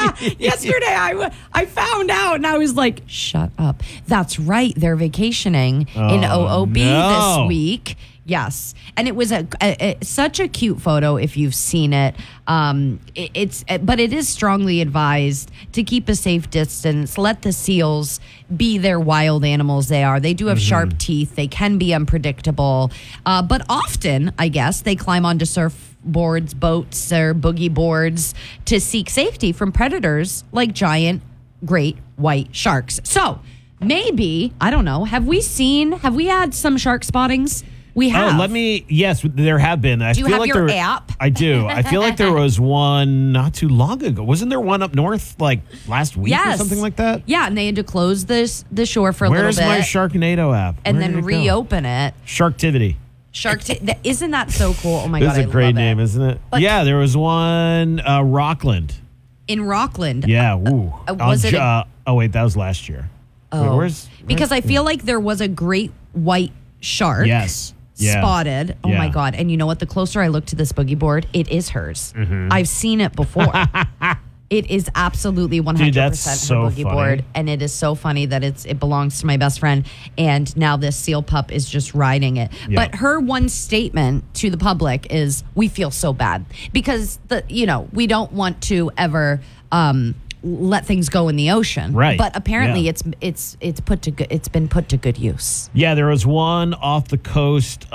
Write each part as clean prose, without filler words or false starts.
Yesterday, I found out and I was like, shut up. That's right. They're vacationing in OOB this week. Yes. And it was such a cute photo if you've seen it. But it is strongly advised to keep a safe distance. Let the seals be their wild animals they are. They do have sharp teeth. They can be unpredictable. But often, I guess, they climb onto surfboards, boats, or boogie boards to seek safety from predators like giant great white sharks. So maybe, I don't know, have we had some shark spottings? We have. Yes, there have been. Do you have your app? I do. I feel like there was one not too long ago. Wasn't there one up north like last week or something like that? Yeah, and they had to close the shore for a little bit. Where's my Sharknado app? And then reopen it. Sharktivity. Isn't that so cool? Oh my God, That's a great name, isn't it? But yeah, there was one, Rockland. In Rockland. Yeah, ooh. Was it? Oh, wait, that was last year. Oh. Wait, because I feel like there was a great white shark. Yes. Yeah. Spotted. Oh my God. And you know what? The closer I look to this boogie board, it is hers. I've seen it before. It is absolutely 100% Dude, that's her so boogie funny. board. And it is so funny that it belongs to my best friend. And now this seal pup is just riding it. Yeah. But her one statement to the public is, we feel so bad. Because, we don't want to ever let things go in the ocean. Right. But apparently it's been put to good use. Yeah, there was one off the coast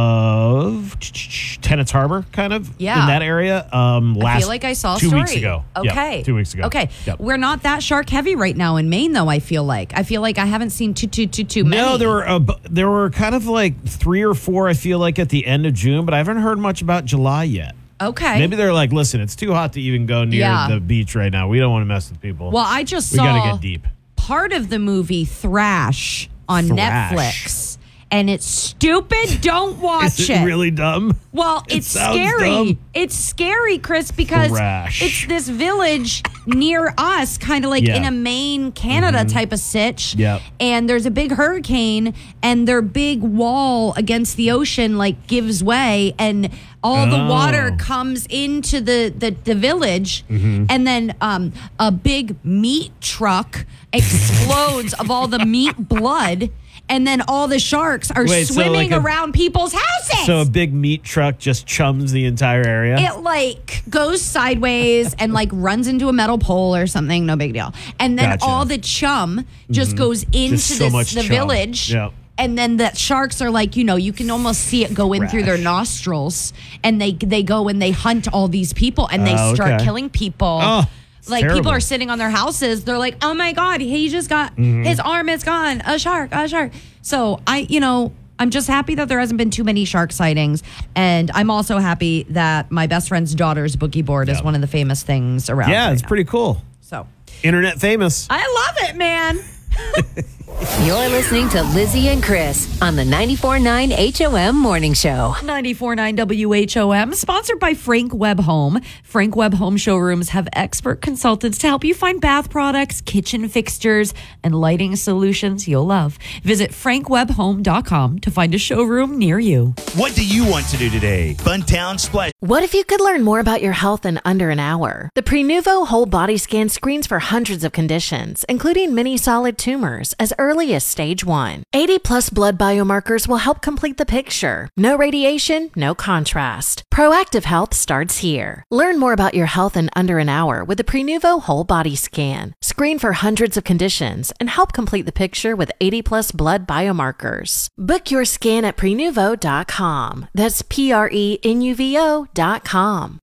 of Tenants Harbor, kind of, in that area. I feel like I saw a 2 story. weeks ago. Okay. Yep, 2 weeks ago. Okay. Yep. We're not that shark heavy right now in Maine, though, I feel like. I haven't seen too many. No, there were kind of like 3 or 4, I feel like, at the end of June, but I haven't heard much about July yet. Okay. Maybe they're like, listen, it's too hot to even go near the beach right now. We don't want to mess with people. Well, I just we saw gotta get deep. Part of the movie Thrash on Netflix. And it's stupid. Don't watch Is it really dumb? Well, it's scary. Dumb. It's scary, Chris, because it's this village near us, kind of like in a Maine, Canada type of sitch. Yep. And there's a big hurricane, and their big wall against the ocean gives way, and all the water comes into the village, and then a big meat truck explodes of all the meat blood. And then all the sharks are swimming around people's houses. So a big meat truck just chums the entire area? It goes sideways and runs into a metal pole or something. No big deal. And then all the chum just goes into the village. Yep. And then the sharks are you can almost see it go in through their nostrils. And they go and they hunt all these people. And they start killing people. Oh. Terrible. People are sitting on their houses. They're like, oh my God, he just got his arm is gone. A shark. So I'm just happy that there hasn't been too many shark sightings. And I'm also happy that my best friend's daughter's boogie board is one of the famous things around. Yeah, right it's now. pretty cool. So Internet famous. I love it, man. You're listening to Lizzie and Chris on the 94.9 HOM Morning Show. 94.9 WHOM, sponsored by Frank Webb Home. Frank Webb Home showrooms have expert consultants to help you find bath products, kitchen fixtures, and lighting solutions you'll love. Visit frankwebbhome.com to find a showroom near you. What do you want to do today? Funtown Splash. What if you could learn more about your health in under an hour? The Prenuvo Whole Body Scan screens for hundreds of conditions, including many solid tumors, as early as stage 1. 80-plus blood biomarkers will help complete the picture. No radiation, no contrast. Proactive health starts here. Learn more about your health in under an hour with the Prenuvo Whole Body Scan. Screen for hundreds of conditions and help complete the picture with 80-plus blood biomarkers. Book your scan at Prenuvo.com. That's Prenuvo.com.